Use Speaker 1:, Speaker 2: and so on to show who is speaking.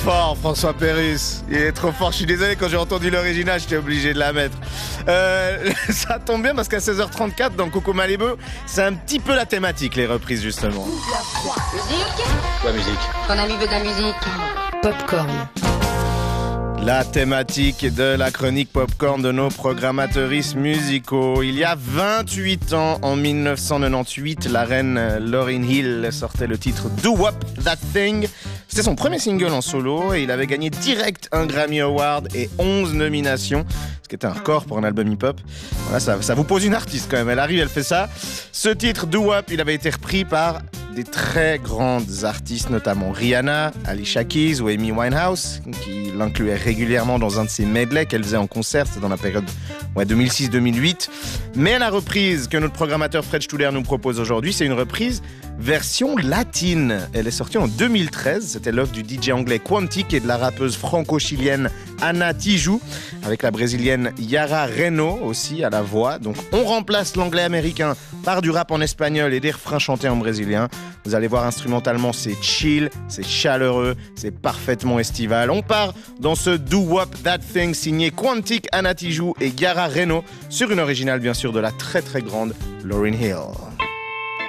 Speaker 1: Fort, François Pérusse. Il est trop fort. Je suis désolé, quand j'ai entendu l'original, j'étais obligé de la mettre. Ça tombe bien parce qu'à 16h34, dans Coco Malibu, c'est un petit peu la thématique, les reprises, justement.
Speaker 2: Musique.
Speaker 3: Quoi, musique?
Speaker 2: Ton ami veut de la musique.
Speaker 4: Popcorn.
Speaker 1: La thématique de la chronique Popcorn de nos programmateuristes musicaux. Il y a 28 ans, en 1998, la reine Lauryn Hill sortait le titre Do Wop That Thing. C'était son premier single en solo et il avait gagné direct un Grammy Award et 11 nominations, ce qui était un record pour un album hip-hop. Voilà, ça vous pose une artiste quand même, elle arrive, elle fait ça. Ce titre, Do Wop, il avait été repris par des très grandes artistes, notamment Rihanna, Alicia Keys ou Amy Winehouse, qui l'incluaient régulièrement dans un de ses medleys qu'elle faisait en concert, c'était dans la période 2006-2008. Mais la reprise que notre programmateur Fred Studer nous propose aujourd'hui, c'est une reprise version latine. Elle est sortie en 2013, c'était l'œuvre du DJ anglais Quantic et de la rappeuse franco-chilienne Ana Tijoux, avec la brésilienne Yara Reno aussi à la voix. Donc on remplace l'anglais américain par du rap en espagnol et des refrains chantés en brésilien. Vous allez voir, instrumentalement, c'est chill, c'est chaleureux, c'est parfaitement estival. On part dans ce Do Wop That Thing signé Quantic, Ana Tijoux et Yara Reno sur une originale bien sûr de la très très grande Lauryn Hill.